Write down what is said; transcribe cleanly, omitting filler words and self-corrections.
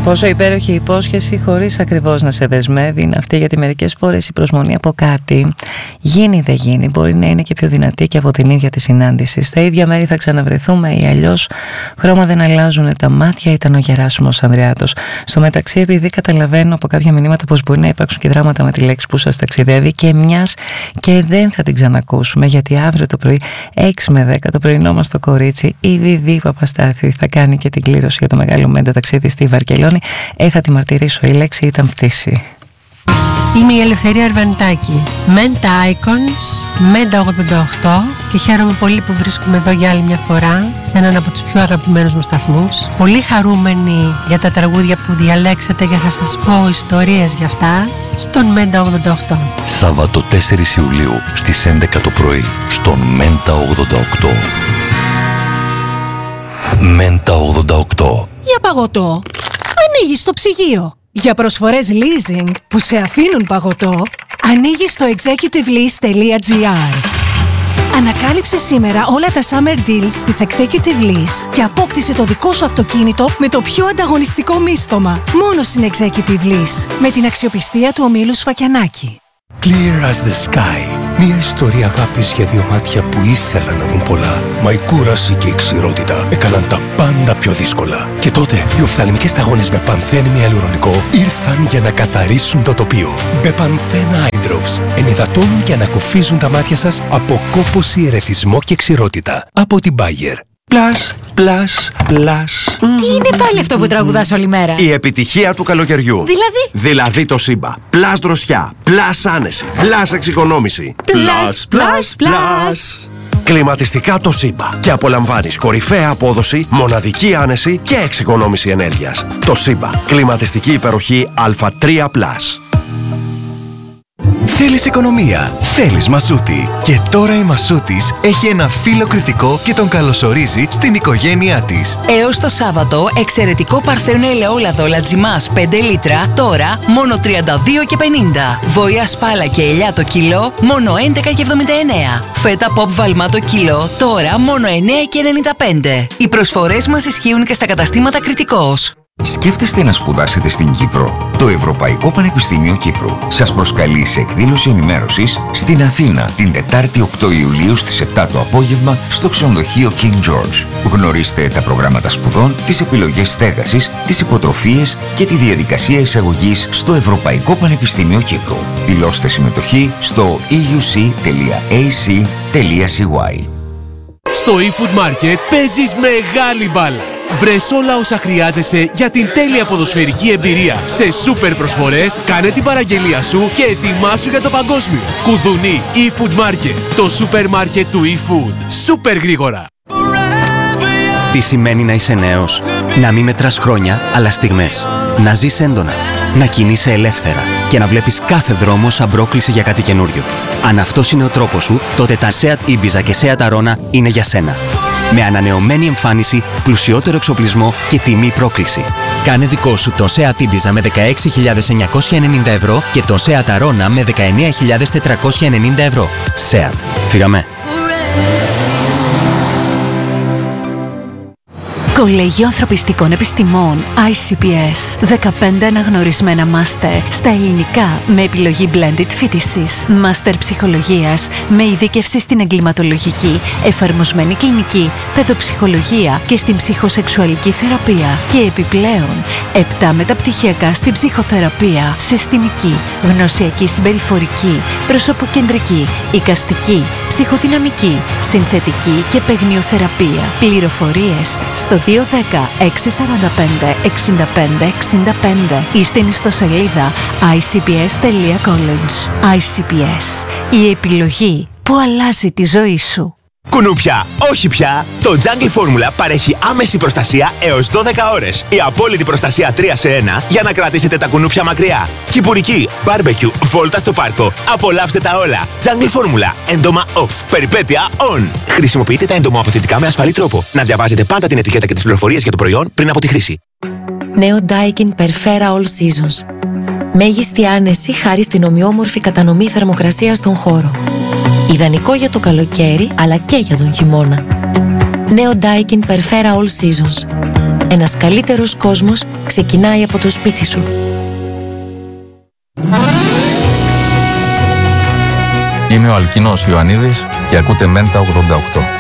Πόσο υπέροχη υπόσχεση χωρίς ακριβώς να σε δεσμεύει είναι αυτή, γιατί μερικές φορές η προσμονή από κάτι γίνει δεν γίνει μπορεί να είναι και πιο δυνατή και από την ίδια τη συνάντηση. Στα ίδια μέρη θα ξαναβρεθούμε ή αλλιώς χρώμα δεν αλλάζουν τα μάτια, ήταν ο Γεράσιμος Ανδρεάτος. Στο μεταξύ, επειδή καταλαβαίνω από κάποια μηνύματα πως μπορεί να υπάρξουν και δράματα με τη λέξη που σας ταξιδεύει και μιας και δεν θα την ξανακούσουμε, γιατί αύριο το πρωί 6 με 10 το πρωινό μας το κορίτσι η Βιβί Παπαστάθη θα κάνει και την κλήρωση για το μεγάλο μέντα ταξίδι στη Βαρκελόνη. Θα τη μαρτυρήσω, η λέξη ήταν πτήση. Είμαι η Ελευθερία Αρβανιτάκη, Menta Icons, Menta 88, και χαίρομαι πολύ που βρίσκομαι εδώ για άλλη μια φορά σε έναν από τους πιο αγαπημένους μου σταθμούς. Πολύ χαρούμενη για τα τραγούδια που διαλέξατε και θα σας πω ιστορίες για αυτά στον Menta 88. Σάββατο 4 Ιουλίου στις 11 το πρωί στον Menta 88. Menta 88. Για παγωτό, ανοίγεις το ψυγείο. Για προσφορές leasing που σε αφήνουν παγωτό, ανοίγεις στο executivelease.gr. Ανακάλυψε σήμερα όλα τα summer deals της Executive Lease και απόκτησε το δικό σου αυτοκίνητο με το πιο ανταγωνιστικό μίστομα. Μόνο στην Executive Lease, με την αξιοπιστία του ομίλου Σφακιανάκη. Clear as the sky. Μια ιστορία αγάπης για δύο μάτια που ήθελαν να δουν πολλά. Μα η κούραση και η ξηρότητα έκαναν τα πάντα πιο δύσκολα. Και τότε οι οφθαλμικές σταγόνες με πανθένη ιαλουρονικό ήρθαν για να καθαρίσουν το τοπίο. Μπεπανθένα Eye Drops ενυδατώνουν και ανακουφίζουν τα μάτια σας από κόπωση, ερεθισμό και ξηρότητα. Από την Bayer. Πλάς, πλάς, πλάς. Τι είναι πάλι αυτό που τραγουδάς όλη μέρα? Η επιτυχία του καλοκαιριού. Δηλαδή το Σύμπα. Πλάς δροσιά, πλάς άνεση, πλάς εξοικονόμηση. Πλάς, πλάς, πλάς. Κλιματιστικά το Σύμπα. Και απολαμβάνεις κορυφαία απόδοση, μοναδική άνεση και εξοικονόμηση ενέργειας. Το Σύμπα. Κλιματιστική υπεροχή Α3+. Θέλεις οικονομία, θέλεις Μασούτη. Και τώρα η Μασούτης έχει ένα φίλο κριτικό και τον καλωσορίζει στην οικογένειά της. Έως το Σάββατο, εξαιρετικό παρθένο ελαιόλαδο Λατζιμάς 5 λίτρα, τώρα μόνο 32,50. Βόηα σπάλα και ελιά το κιλό, μόνο 11,79. Φέτα pop βαλμά το κιλό, τώρα μόνο 9,95. Οι προσφορές μας ισχύουν και στα καταστήματα Κριτικός. Σκέφτεστε να σπουδάσετε στην Κύπρο? Το Ευρωπαϊκό Πανεπιστήμιο Κύπρου σας προσκαλεί σε εκδήλωση ενημέρωσης στην Αθήνα την Τετάρτη 8 Ιουλίου στις 7 το απόγευμα στο ξενοδοχείο King George. Γνωρίστε τα προγράμματα σπουδών, τις επιλογές στέγασης, τις υποτροφίες και τη διαδικασία εισαγωγής στο Ευρωπαϊκό Πανεπιστήμιο Κύπρου. Δηλώστε συμμετοχή στο euc.ac.cy. Στο eFood Market παίζεις μεγάλη μπάλα. Βρες όλα όσα χρειάζεσαι για την τέλεια ποδοσφαιρική εμπειρία. Σε σούπερ προσφορές, κάνε την παραγγελία σου και ετοιμάσου για το παγκόσμιο. Κουδουνί eFood Market, το σούπερ μάρκετ του eFood. Σούπερ γρήγορα. Τι σημαίνει να είσαι νέος? Να μην μετράς χρόνια, αλλά στιγμές. Να ζεις έντονα. Να κινείσαι ελεύθερα. Και να βλέπεις κάθε δρόμο σαν πρόκληση για κάτι καινούριο. Αν αυτός είναι ο τρόπος σου, τότε τα Seat Ibiza και Seat Arona είναι για σένα. Με ανανεωμένη εμφάνιση, πλουσιότερο εξοπλισμό και τιμή πρόκληση. Κάνε δικό σου το Seat Ibiza με 16.990 ευρώ και το Seat Arona με 19.490 ευρώ. Seat. Φύγαμε. Κολέγιο Ανθρωπιστικών Επιστημών ICPS. 15 αναγνωρισμένα μάστερ στα ελληνικά με επιλογή blended φοιτησης. Μάστερ ψυχολογίας με ειδίκευση στην εγκληματολογική, εφαρμοσμένη κλινική, παιδοψυχολογία και στην ψυχοσεξουαλική θεραπεία. Και επιπλέον 7 μεταπτυχιακά στην ψυχοθεραπεία, συστημική, γνωσιακή συμπεριφορική, προσωποκεντρική, εικαστική, ψυχοδυναμική, συνθετική και παιγνιοθεραπεία. Πληροφορίες στο 210-645-65-65 ή στην ιστοσελίδα icps.college. ICPS. Η επιλογή που αλλάζει τη ζωή σου. Κουνούπια, όχι πια! Το Jungle Formula παρέχει άμεση προστασία έως 12 ώρες. Η απόλυτη προστασία 3 σε 1 για να κρατήσετε τα κουνούπια μακριά. Κυπουρική, barbecue, βόλτα στο πάρκο. Απολαύστε τα όλα. Jungle Formula. Έντομα off. Περιπέτεια on. Χρησιμοποιείτε τα εντομοαποθετικά με ασφαλή τρόπο. Να διαβάζετε πάντα την ετικέτα και τις πληροφορίες για το προϊόν πριν από τη χρήση. Νέο Daikin Perfera All Seasons. Μέγιστη άνεση χάρη στην ομοιόμορφη κατανομή θερμοκρασίας στον χώρο. Ιδανικό για το καλοκαίρι, αλλά και για τον χειμώνα. Νέο Daikin Perfera All Seasons. Ένας καλύτερος κόσμος ξεκινάει από το σπίτι σου. Είμαι ο Αλκίνος Ιωαννίδης και ακούτε Μέντα 88.